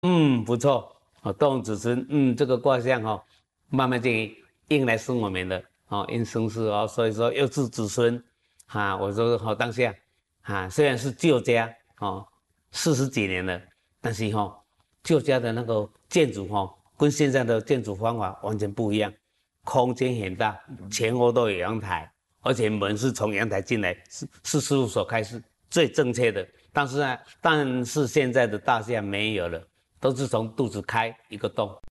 不错，动子孙，这个卦象慢慢就应来生我们的，应生事所以说又是子孙，我说当下，虽然是旧家40几年了，但是旧家的那个建筑跟现在的建筑方法完全不一样，空间很大，前后都有阳台，而且门是从阳台进来，是事务所开始最正确的。但是现在的大厦没有了，都是从肚子开一个洞。